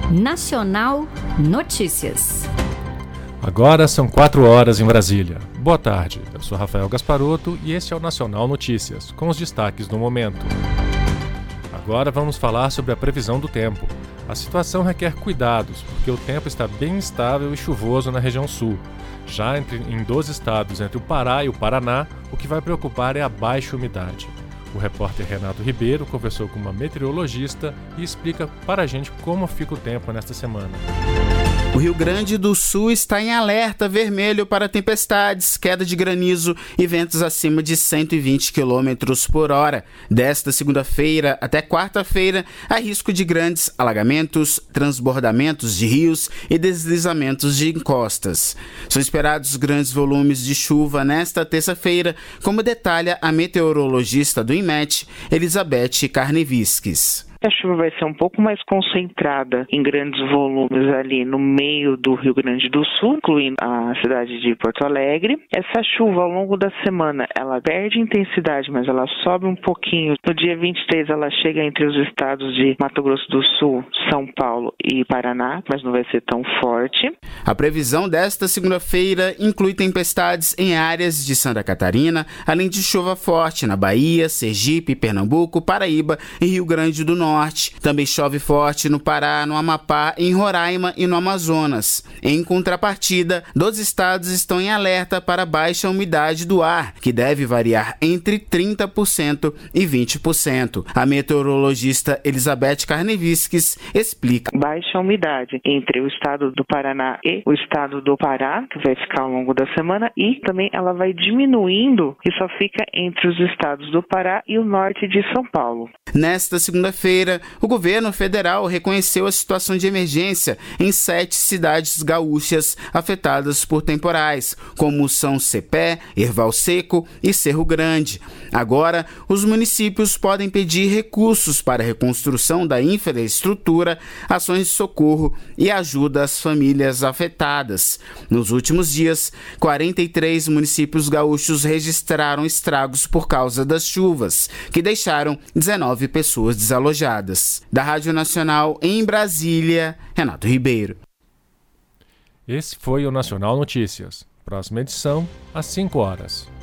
Nacional Notícias. Agora são 4 horas em Brasília. Boa tarde, eu sou Rafael Gasparotto e este é o Nacional Notícias, com os destaques do momento. Agora vamos falar sobre a previsão do tempo. A situação requer cuidados, porque o tempo está bem instável e chuvoso na região sul. Já em 12 estados entre o Pará e o Paraná, o que vai preocupar é a baixa umidade. O repórter Renato Ribeiro conversou com uma meteorologista e explica para a gente como fica o tempo nesta semana. O Rio Grande do Sul está em alerta vermelho para tempestades, queda de granizo e ventos acima de 120 km por hora. Desta segunda-feira até quarta-feira, há risco de grandes alagamentos, transbordamentos de rios e deslizamentos de encostas. São esperados grandes volumes de chuva nesta terça-feira, como detalha a meteorologista do INMET, Elizabeth Karneviskis. A chuva vai ser um pouco mais concentrada em grandes volumes ali no meio do Rio Grande do Sul, incluindo a cidade de Porto Alegre. Essa chuva ao longo da semana, ela perde intensidade, mas ela sobe um pouquinho. No dia 23 ela chega entre os estados de Mato Grosso do Sul, São Paulo e Paraná, mas não vai ser tão forte. A previsão desta segunda-feira inclui tempestades em áreas de Santa Catarina, além de chuva forte na Bahia, Sergipe, Pernambuco, Paraíba e Rio Grande do Norte. Também chove forte no Pará, no Amapá, em Roraima e no Amazonas. Em contrapartida, 12 estados estão em alerta para baixa umidade do ar, que deve variar entre 30% e 20%. A meteorologista Elizabeth Karneviskis explica. Baixa umidade entre o estado do Paraná e o estado do Pará, que vai ficar ao longo da semana, e também ela vai diminuindo e só fica entre os estados do Pará e o norte de São Paulo. Nesta segunda-feira, o governo federal reconheceu a situação de emergência em 7 cidades gaúchas afetadas por temporais, como São Cepé, Erval Seco e Cerro Grande. Agora, os municípios podem pedir recursos para a reconstrução da infraestrutura, ações de socorro e ajuda às famílias afetadas. Nos últimos dias, 43 municípios gaúchos registraram estragos por causa das chuvas, que deixaram 19 pessoas desalojadas. Da Rádio Nacional em Brasília, Renato Ribeiro. Esse foi o Nacional Notícias. Próxima edição, às 5 horas.